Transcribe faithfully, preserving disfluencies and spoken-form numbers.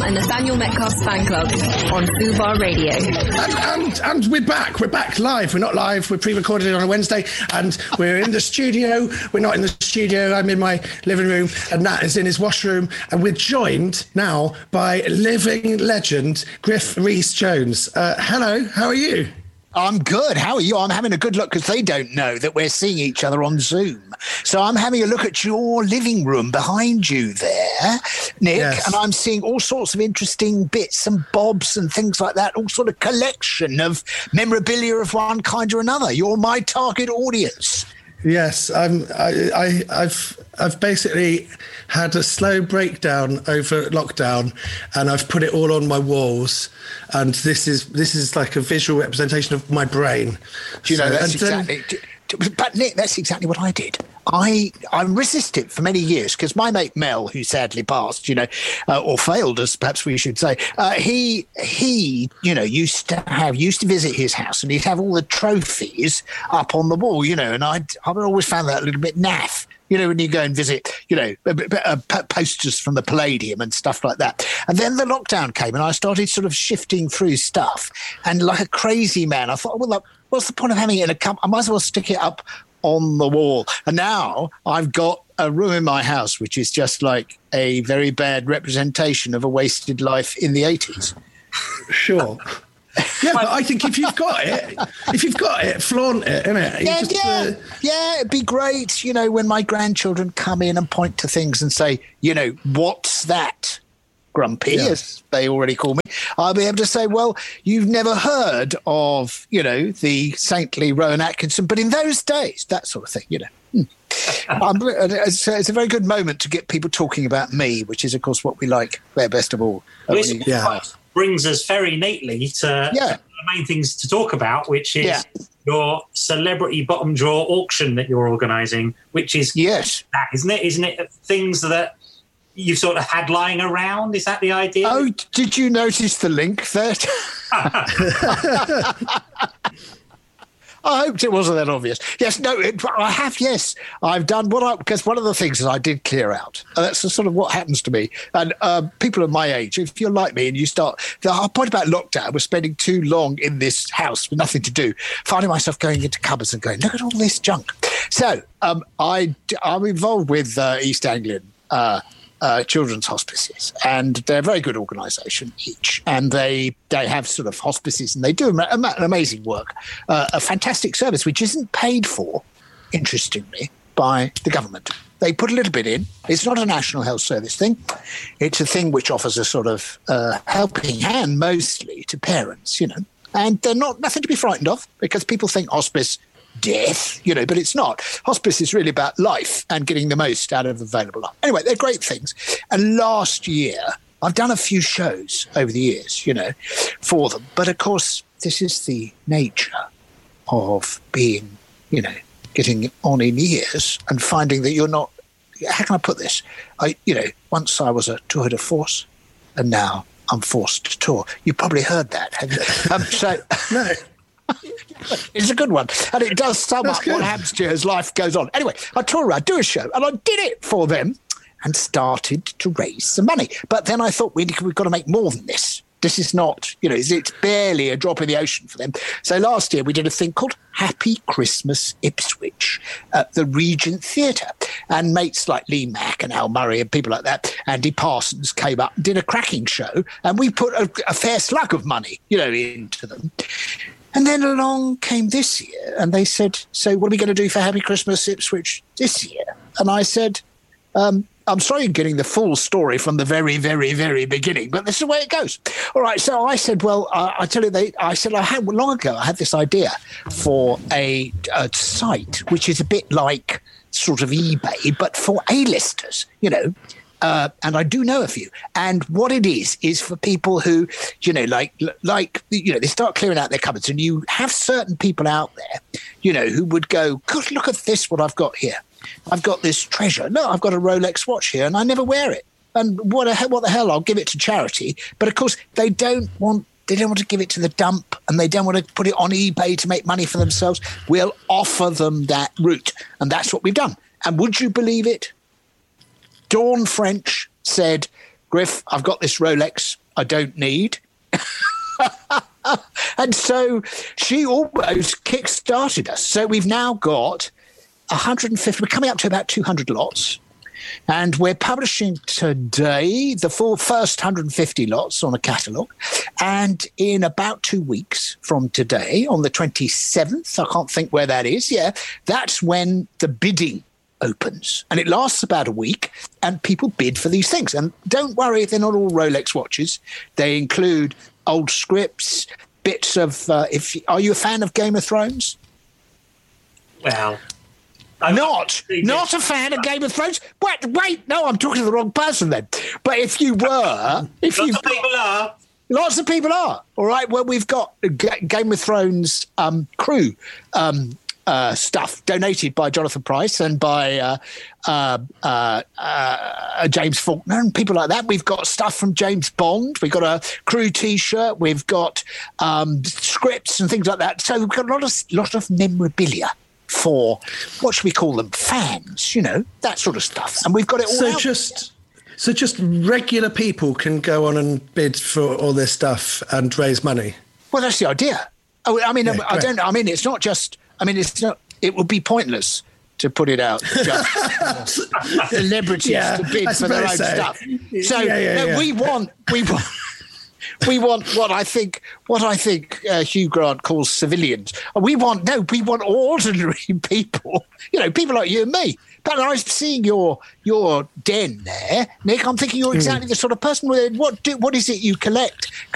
and Nathaniel Metcalf's fan club on Fubar Radio. And, and, and we're back. We're back live. We're not live. We're pre-recorded on a Wednesday, and we're in the studio. We're not in the studio. I'm in my living room, and Nat is in his washroom, and we're joined now by living legend Griff Rhys-Jones. Uh, hello. How are you? I'm good. How are you? I'm having a good look because they don't know that we're seeing each other on Zoom. So I'm having a look at your living room behind you there, Nick, yes. And I'm seeing all sorts of interesting bits and bobs and things like that, all sort of collection of memorabilia of one kind or another. You're my target audience. Yes, I'm, I, I, I've I've basically had a slow breakdown over lockdown, and I've put it all on my walls. And this is this is like a visual representation of my brain. Do you know, so, that's exactly... Then, But Nick, that's exactly what I did. I I resisted for many years because my mate Mel, who sadly passed, you know, uh, or failed, as perhaps we should say, uh, he he you know used to have used to visit his house, and he'd have all the trophies up on the wall, you know, and I'd I've always found that a little bit naff. You know, when you go and visit, you know, uh, posters from the Palladium and stuff like that. And then the lockdown came and I started sort of shifting through stuff. And like a crazy man, I thought, well, look, what's the point of having it in a cup? I might as well stick it up on the wall. And now I've got a room in my house which is just like a very bad representation of a wasted life in the eighties. Sure. Yeah, but I think if you've got it, if you've got it, flaunt it, innit? Yeah, just, yeah, uh... yeah. It'd be great, you know, when my grandchildren come in and point to things and say, you know, what's that, Grumpy, yeah. as they already call me. I'll be able to say, well, you've never heard of, you know, the saintly Rowan Atkinson, but in those days, that sort of thing, you know. um, it's, it's a very good moment to get people talking about me, which is, of course, what we like there best of all. This you, yeah. brings us very neatly to, yeah. to the main things to talk about, which is yeah. your celebrity bottom drawer auction that you're organising, which is yes, that, isn't it? Isn't it things that you've sort of had lying around? Is that the idea? Oh, did you notice the link there? I hoped it wasn't that obvious. Yes, no, it, I have, yes. I've done what I, because one of the things that I did clear out, and that's sort of what happens to me. And uh, people of my age, if you're like me and you start, the whole point about lockdown was spending too long in this house with nothing to do, finding myself going into cupboards and going, look at all this junk. So um, I, I'm involved with uh, East Anglian uh Uh, children's hospices, and they're a very good organisation each, and they they have sort of hospices, and they do am- am- amazing work, uh, a fantastic service which isn't paid for, interestingly, by the government. They put a little bit in. It's not a national health service thing. It's a thing which offers a sort of uh, helping hand mostly to parents, you know, and they're not nothing to be frightened of, because people think hospice death, you know, but it's not. Hospice is really about life and getting the most out of available life. Anyway, they're great things. And last year, I've done a few shows over the years, you know, for them. But of course, this is the nature of being, you know, getting on in years and finding that you're not, how can I put this? I, you know, once I was a tour de force, and now I'm forced to tour. You probably heard that, have you? Um, so, no. It's a good one, and it does sum up what happens to you as life goes on. Anyway, I tour around, do a show, and I did it for them and started to raise some money. But then I thought, we've got to make more than this. This is not, you know, it's barely a drop in the ocean for them. So last year we did a thing called Happy Christmas Ipswich at the Regent Theatre. And mates like Lee Mack and Al Murray and people like that, Andy Parsons, came up and did a cracking show. And we put a, a fair slug of money, you know, into them. And then along came this year and they said, so what are we going to do for Happy Christmas Ipswich this year? And I said, um, I'm sorry you're getting the full story from the very, very, very beginning, but this is the way it goes. All right, so I said, well, uh, I tell you, they, I said, I had long ago, I had this idea for a, a site which is a bit like sort of eBay, but for A-listers, you know. Uh, and I do know a few. And what it is, is for people who, you know, like, like, you know, they start clearing out their cupboards and you have certain people out there, you know, who would go, God, look at this, what I've got here. I've got this treasure. No, I've got a Rolex watch here and I never wear it. And what the hell, what the hell, I'll give it to charity. But of course, they don't want, they don't want to give it to the dump and they don't want to put it on eBay to make money for themselves. We'll offer them that route. And that's what we've done. And would you believe it? Dawn French said, Griff, I've got this Rolex I don't need. And so she almost kick-started us. So we've now got one hundred fifty, we're coming up to about two hundred lots. And we're publishing today the full first one hundred fifty lots on a catalogue. And in about two weeks from today, on the twenty-seventh, I can't think where that is, yeah, that's when the bidding opens. And it lasts about a week, and people bid for these things. And don't worry, they're not all Rolex watches. They include old scripts, bits of... Uh, if Are you a fan of Game of Thrones? Well... I'm not, not a fan of Game of Thrones. Wait, wait, no, I'm talking to the wrong person then. But if you were, if lots you of people are, lots of people are. All right, well, we've got Game of Thrones um, crew um, uh, stuff donated by Jonathan Price and by uh, uh, uh, uh, James Faulkner and people like that. We've got stuff from James Bond. We've got a crew T-shirt. We've got um, scripts and things like that. So we've got a lot of lot of memorabilia for, what should we call them, fans, you know, that sort of stuff. And we've got it all so out. just so just regular people can go on and bid for all this stuff and raise money. Well, that's the idea. Oh, I mean, Yeah, I great. don't I mean, it's not just, I mean, it's not, it would be pointless to put it out just celebrities Yeah, to bid I for their own suppose so. stuff. So Yeah, yeah, no, yeah. we want, we want, we want what I think, what I think uh, Hugh Grant calls civilians. We want, no, we want ordinary people, you know, people like you and me. But I was seeing your your den there, Nick. I'm thinking you're exactly the sort of person. With what do, what is it you collect?